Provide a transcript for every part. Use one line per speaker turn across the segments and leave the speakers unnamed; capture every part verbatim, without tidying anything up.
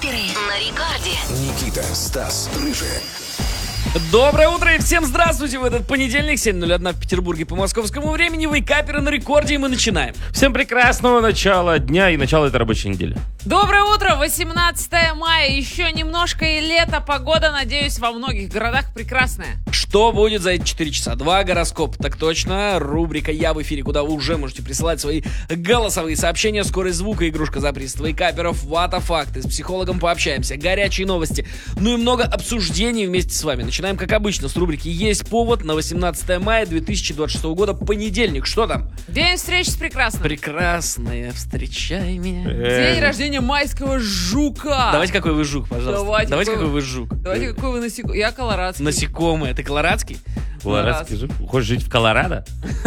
Вейкаперы на рекорде.
Никита, Стас, Рыжий.
Доброе утро и всем здравствуйте! В этот понедельник, семь ноль один в Петербурге по московскому времени, Вейкаперы на рекорде, и мы начинаем.
Всем прекрасного начала дня и начала этой рабочей недели.
Доброе утро, восемнадцатое мая, еще немножко и лето, погода, надеюсь, во многих городах прекрасная.
Что будет за эти четыре часа? Два гороскопа, так точно, рубрика «Я в эфире», куда вы уже можете присылать свои голосовые сообщения, скорость звука, игрушка за приз Вейкаперов, вата-факты, с психологом пообщаемся, горячие новости, ну и много обсуждений вместе с вами. Начинаем, как обычно, с рубрики «Есть повод» на восемнадцатое мая две тысячи двадцать шестого года, понедельник. Что там?
День встречи с прекрасным.
Прекрасная, встречай меня.
День рождения майского жука.
Давайте, какой вы жук, пожалуйста.
Давайте,
Давайте
какой
какой вы жук.
Давайте, какой вы насекомый. Я колорадский.
Насекомое. Ты колорадский?
Колорадский жук. Хочешь жить в Колорадо?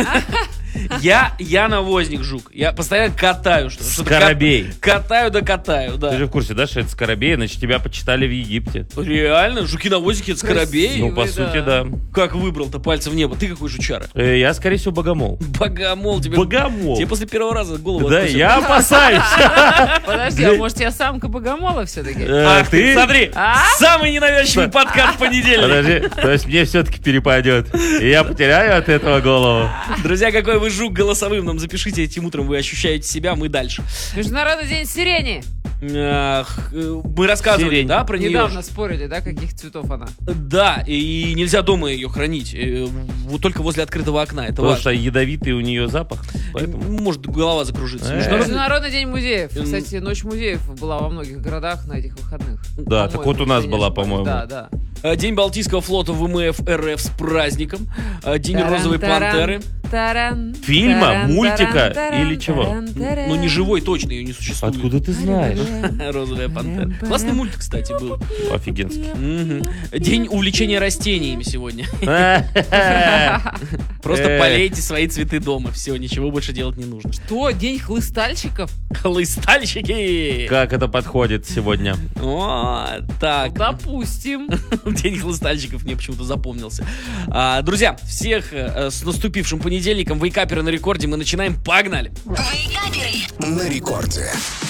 Я, я навозник жук. Я постоянно катаю. Что,
Скоробей.
Катаю да катаю, да.
Ты же в курсе, да, что это скоробей, значит, тебя почитали в Египте.
Реально? Жуки-навозники — это скоробей?
Ну, по сути, да.
Как выбрал-то пальцем в небо? Ты какой жучара?
Э, Я, скорее всего, богомол.
Богомол тебе.
Богомол.
Тебе после первого раза голову
Да,
откусят.
я опасаюсь.
Подожди, а может я самка богомола все-таки?
Э,
Ах ты,
Ты?
смотри,
А?
самый ненавязчивый подкаст в понедельник.
Подожди, то есть мне все-таки перепадет. И я потеряю от этого голову.
Друзья, какой вы жук голосовым нам запишите, этим утром вы ощущаете себя, мы дальше.
Международный день сирени.
Ах, э, мы рассказывали,
Сирень.
да, про нее?
Недавно спорили, да, каких цветов она.
Да, и нельзя дома ее хранить, э, вот только возле открытого окна, это
Потому
важно.
что ядовитый у нее запах. Поэтому...
Может, голова закружится.
Э.
Международный-
Международный день музеев.
М.
Кстати, ночь музеев была во многих городах на этих выходных.
Да, так
По-моему,
вот у нас
если не
была,
ошибаюсь.
по-моему.
Да, да.
Э, День Балтийского флота ВМФ РФ с праздником. Э, День розовой пантеры.
Таран,
Фильма,
таран,
мультика
таран,
или чего?
таран, таран.
Ну, не живой точно, ее не существует.
Откуда ты знаешь?
Розовая пантера. Классный мультик, кстати, был.
Офигенский.
Мгм. День увлечения растениями сегодня. Просто
Э.
полейте свои цветы дома. Все, ничего больше делать не нужно.
Что, день хлыстальщиков?
Хлыстальщики!
Как это подходит сегодня?
О, так.
Допустим.
День хлыстальщиков мне почему-то запомнился. А, друзья, всех э, с наступившим понедельником. Вейкаперы на рекорде. Мы начинаем. Погнали!
Вейкаперы.
На рекорде.